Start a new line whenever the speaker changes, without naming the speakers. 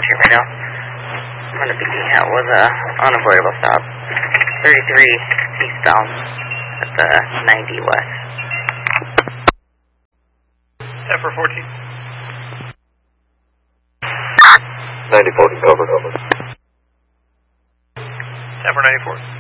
approaching right now. I'm going to be at was a unavoidable stop. 33 eastbound at the 90 west.
Effort 14.
90-40, over.
Effort 94.